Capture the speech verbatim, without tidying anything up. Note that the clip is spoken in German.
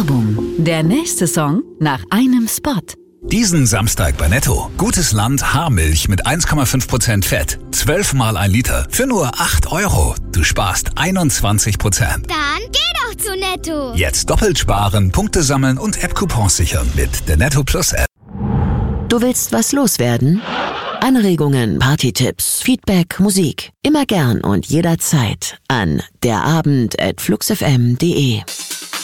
Werbung. Der nächste Song nach einem Spot. Diesen Samstag bei Netto. Gutes Land Haarmilch mit eins Komma fünf Prozent Fett. zwölf mal ein Liter für nur acht Euro. Du sparst einundzwanzig Prozent. Dann geh doch zu Netto. Jetzt doppelt sparen, Punkte sammeln und App-Coupons sichern mit der Netto Plus App. Du willst was loswerden? Anregungen, Partytipps, Feedback, Musik. Immer gern und jederzeit an derabend at fluxfm punkt de.